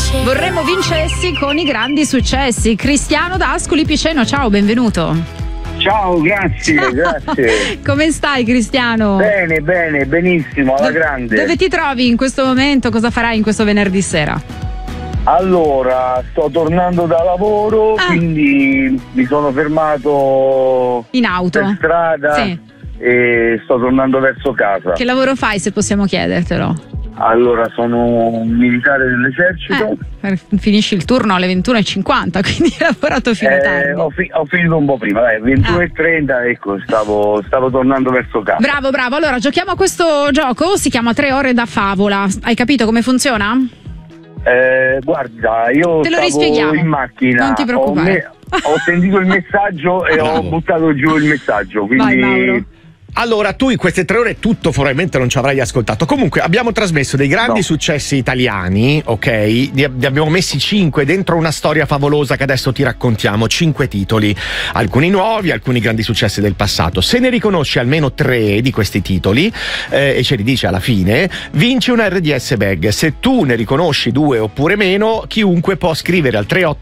Vorremmo vincessi con i grandi successi. Cristiano da Ascoli Piceno, ciao, benvenuto. Ciao, grazie. Come stai, Cristiano? Bene, benissimo, alla grande. Dove ti trovi in questo momento? Cosa farai in questo venerdì sera? Allora, sto tornando da lavoro, quindi mi sono fermato in auto per strada, sì. E sto tornando verso casa. Che lavoro fai, se possiamo chiedertelo? Allora, sono un militare dell'esercito. Finisci il turno alle 21:50, quindi hai lavorato fino a tardi. Ho finito un po' prima, dai, 21:30, ecco, stavo tornando verso casa. Bravo. Allora, giochiamo a questo gioco, si chiama 3 ore da favola. Hai capito come funziona? Guarda, io te lo stavo rispieghiamo in macchina. Non ti preoccupare. Ho sentito il messaggio e ho buttato giù il messaggio, quindi... Vai, Mauro. Allora, tu in queste 3 ore tutto probabilmente non ci avrai ascoltato. Comunque abbiamo trasmesso dei grandi successi italiani, ok? Ne abbiamo messi 5 dentro una storia favolosa che adesso ti raccontiamo. 5 titoli, alcuni nuovi, alcuni grandi successi del passato. Se ne riconosci almeno 3 di questi titoli e ce li dici alla fine, vinci una RDS bag. Se tu ne riconosci 2 oppure meno, chiunque può scrivere al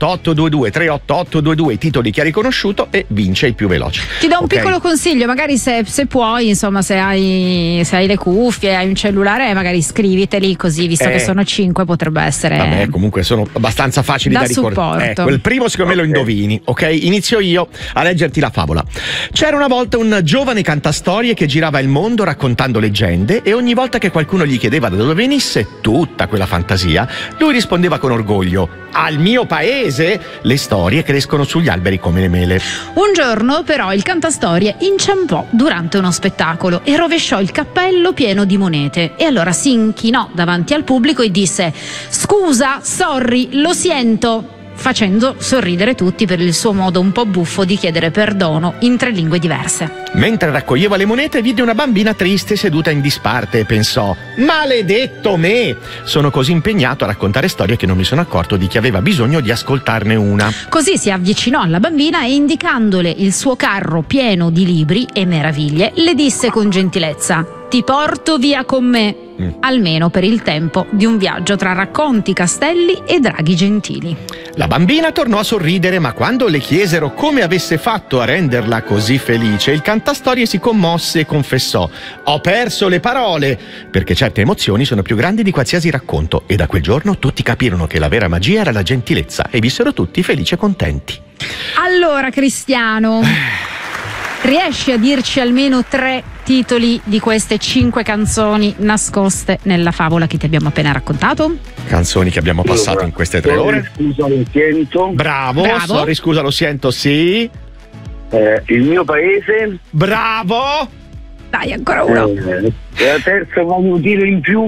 38822 i titoli che ha riconosciuto e vince il più veloce. Ti do un piccolo consiglio, magari se puoi, insomma, se hai le cuffie, hai un cellulare, magari scriviteli, così, visto che sono 5, potrebbe essere. Vabbè, comunque sono abbastanza facili da ricordare. Ecco, il primo secondo me lo indovini, ok? Inizio io a leggerti la favola. C'era una volta un giovane cantastorie che girava il mondo raccontando leggende, e ogni volta che qualcuno gli chiedeva da dove venisse tutta quella fantasia, lui rispondeva con orgoglio: al mio paese le storie crescono sugli alberi come le mele. Un giorno però il cantastorie inciampò durante uno spettacolo e rovesciò il cappello pieno di monete, e allora si inchinò davanti al pubblico e disse: scusa, sorry, lo sento, facendo sorridere tutti per il suo modo un po' buffo di chiedere perdono in 3 lingue diverse. Mentre raccoglieva le monete vide una bambina triste seduta in disparte e pensò: maledetto me, sono così impegnato a raccontare storie che non mi sono accorto di chi aveva bisogno di ascoltarne una. Così si avvicinò alla bambina e, indicandole il suo carro pieno di libri e meraviglie, le disse con gentilezza: ti porto via con me, almeno per il tempo di un viaggio tra racconti, castelli e draghi gentili. La bambina tornò a sorridere, ma quando le chiesero come avesse fatto a renderla così felice, il cantastorie si commosse e confessò: ho perso le parole, perché certe emozioni sono più grandi di qualsiasi racconto. E da quel giorno tutti capirono che la vera magia era la gentilezza e vissero tutti felici e contenti. Allora, Cristiano, riesci a dirci almeno 3 titoli di queste 5 canzoni nascoste nella favola che ti abbiamo appena raccontato? Canzoni che abbiamo passato in queste 3 ore. Scusa, lo sento. Bravo. Sorry, scusa, lo sento, sì. Il mio paese. Bravo. Dai, ancora uno. La terza, un aiutino in più.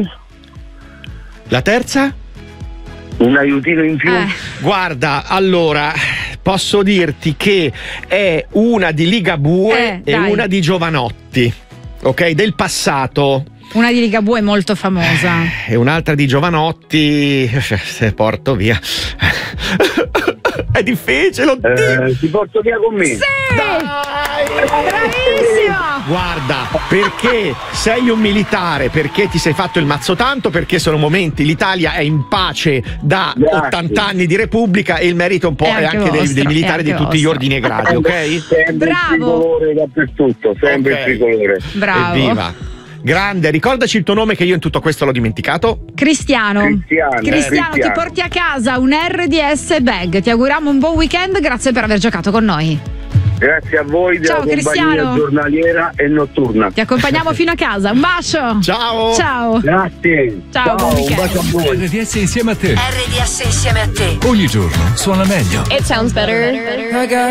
La terza? Un aiutino in più. Guarda, allora, posso dirti che è una di Ligabue e una di Giovanotti, ok? Del passato. Una di Ligabue molto famosa. E un'altra di Giovanotti. Se porto via. È difficile, ti porto via con me. Sì! Dai! Bravissimo! Guarda, perché sei un militare, perché ti sei fatto il mazzo tanto, perché sono momenti, l'Italia è in pace da 80 anni di Repubblica, e il merito un po' è anche dei militari di tutti gli ordini e gradi, ok? Sempre il tricolore dappertutto, sempre il tricolore. Bravo. Evviva. Grande, ricordaci il tuo nome che io in tutto questo l'ho dimenticato. Cristiano, ti porti a casa un RDS bag. Ti auguriamo un buon weekend, grazie per aver giocato con noi. Grazie a voi della compagnia giornaliera e notturna. Ti accompagniamo fino a casa, un bacio. Ciao. Grazie. Ciao, un bacio a voi. RDS insieme a te. RDS insieme a te. Ogni giorno suona meglio. It sounds better.